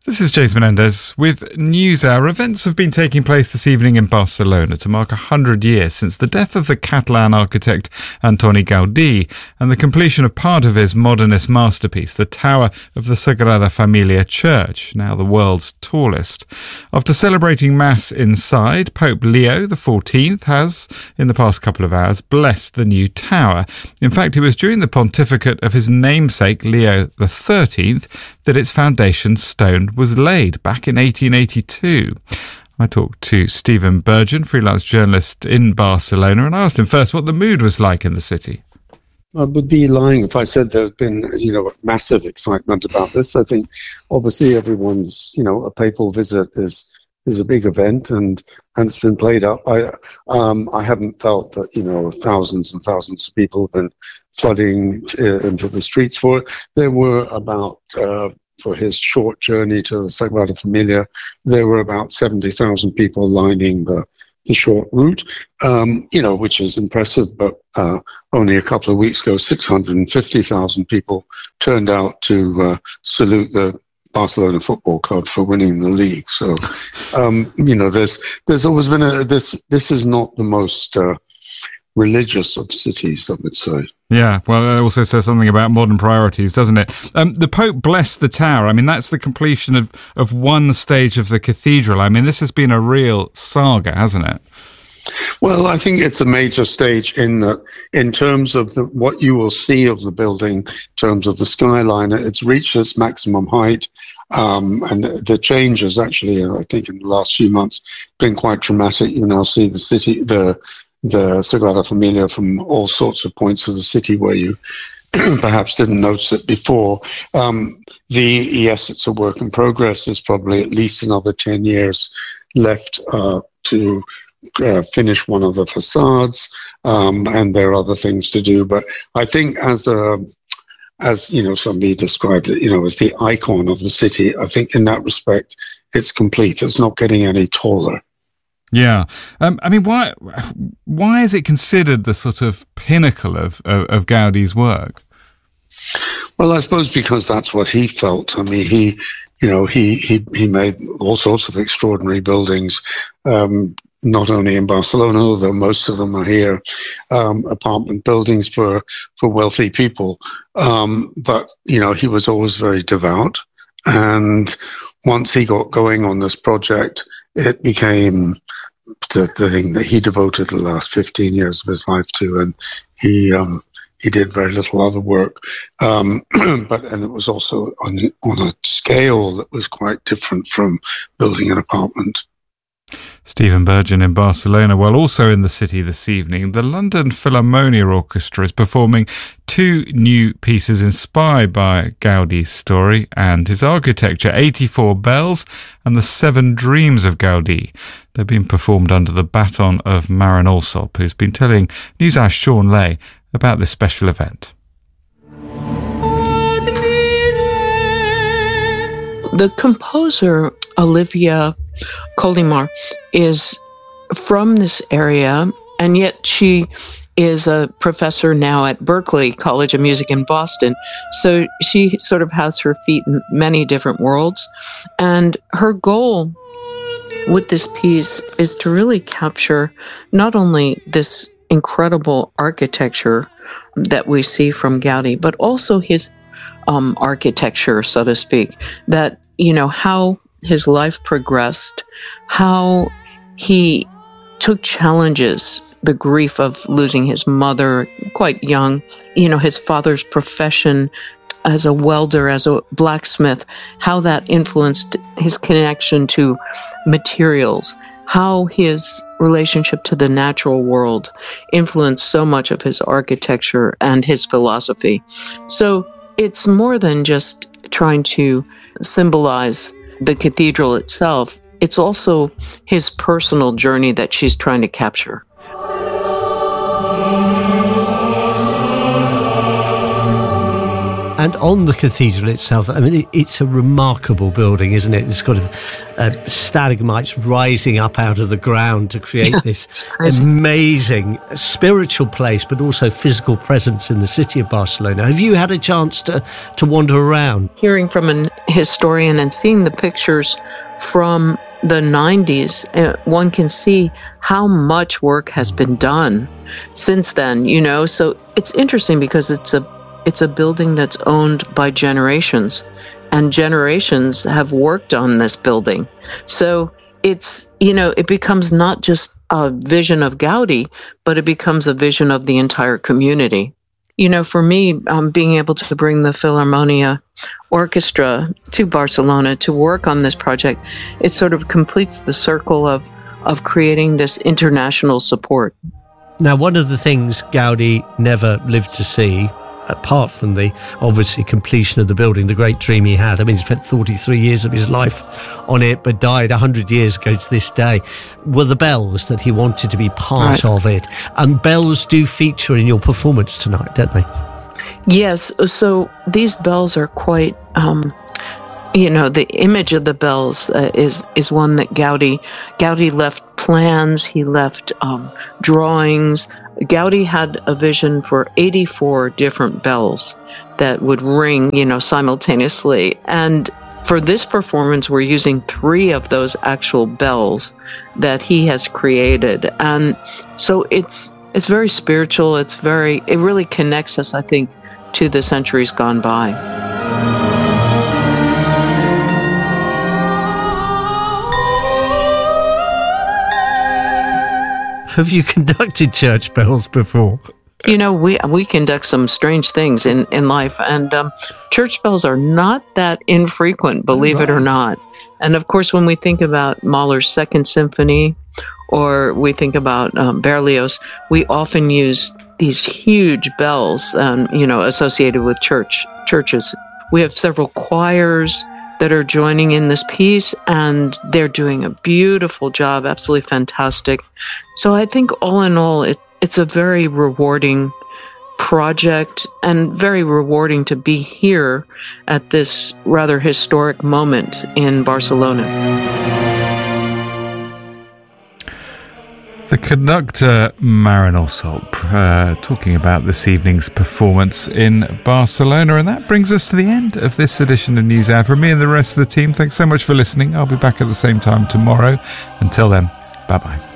This is Jason Menendez with NewsHour. Events have been taking place this evening in Barcelona to mark 100 years since the death of the Catalan architect Antoni Gaudí and the completion of part of his modernist masterpiece, the Tower of the Sagrada Familia Church, now the world's tallest. After celebrating Mass inside, Pope Leo XIV has, in the past couple of hours, blessed the new tower. In fact, it was during the pontificate of his namesake, Leo XIII, that its foundation stone was laid back in 1882. I talked to Stephen Burgeon, freelance journalist in Barcelona, and I asked him first what the mood was like in the city. I would be lying if I said there's been, massive excitement about this. I think obviously everyone's, a papal visit is a big event and it's been played up. I haven't felt that, thousands and thousands of people have been flooding into the streets for it. There were about, for his short journey to the Sagrada Familia, there were about 70,000 people lining the short route, which is impressive, but only a couple of weeks ago, 650,000 people turned out to salute the Barcelona Football Club for winning the league. So, there's always been this is not the most religious of cities, I would say. Yeah, well, it also says something about modern priorities, doesn't it? The Pope blessed the tower. I mean, that's the completion of one stage of the cathedral. I mean, this has been a real saga, hasn't it? Well, I think it's a major stage in terms of what you will see of the building, in terms of the skyline. It's reached its maximum height, and the changes actually, I think, in the last few months, been quite dramatic. You now see the city, the Sagrada Familia from all sorts of points of the city where you perhaps didn't notice it before. Yes, it's a work in progress. There's probably at least another 10 years left to finish one of the facades, and there are other things to do. But I think as somebody described it, as the icon of the city, I think in that respect, it's complete. It's not getting any taller. Yeah. Why is it considered the sort of pinnacle of Gaudí's work? Well, I suppose because that's what he felt. I mean, he made all sorts of extraordinary buildings, not only in Barcelona, although most of them are here, apartment buildings for wealthy people. But, he was always very devout. And once he got going on this project, it became the thing that he devoted the last 15 years of his life to, and he did very little other work, and it was also on a scale that was quite different from building an apartment. Stephen Burgeon in Barcelona. Well, also in the city this evening, the London Philharmonia Orchestra is performing two new pieces inspired by Gaudí's story and his architecture, 84 Bells and the 7 Dreams of Gaudí. They're being performed under the baton of Maren Alsop, who's been telling NewsHour's Sean Lay about this special event. The composer, Olivia Colimar, is from this area, and yet she is a professor now at Berklee College of Music in Boston. So she sort of has her feet in many different worlds. And her goal with this piece is to really capture not only this incredible architecture that we see from Gaudí, but also his architecture, so to speak, that, how his life progressed, how he took challenges, the grief of losing his mother quite young, his father's profession as a welder, as a blacksmith, how that influenced his connection to materials, how his relationship to the natural world influenced so much of his architecture and his philosophy. So it's more than just trying to symbolize the cathedral itself. It's also his personal journey that she's trying to capture. And on the cathedral itself, I mean, it's a remarkable building, isn't it? It's got stalagmites rising up out of the ground to create this amazing spiritual place, but also physical presence in the city of Barcelona. Have you had a chance to wander around? Hearing from an historian and seeing the pictures from the 90s, one can see how much work has been done since then, So it's interesting because it's a building that's owned by generations, and generations have worked on this building. So it's, it becomes not just a vision of Gaudi, but it becomes a vision of the entire community. For me, being able to bring the Philharmonia Orchestra to Barcelona to work on this project, it sort of completes the circle of creating this international support. Now, one of the things Gaudi never lived to see, apart from the, obviously, completion of the building, the great dream he had. I mean, he spent 43 years of his life on it, but died 100 years ago to this day, were the bells that he wanted to be part of it. And bells do feature in your performance tonight, don't they? Yes. So these bells are quite, the image of the bells is one that Gaudi left plans, he left drawings. Gaudi had a vision for 84 different bells that would ring, simultaneously. And for this performance, we're using 3 of those actual bells that he has created. And so it's very spiritual. It really connects us, I think, to the centuries gone by. Have you conducted church bells before? We conduct some strange things in life, and church bells are not that infrequent, believe it or not. And of course, when we think about Mahler's Second Symphony, or we think about Berlioz, we often use these huge bells, associated with churches. We have several choirs that are joining in this piece, and they're doing a beautiful job, absolutely fantastic. So I think all in all, it's a very rewarding project and very rewarding to be here at this rather historic moment in Barcelona. The conductor Marin Alsop talking about this evening's performance in Barcelona. And that brings us to the end of this edition of NewsHour. From me and the rest of the team, thanks so much for listening. I'll be back at the same time tomorrow. Until then, bye-bye.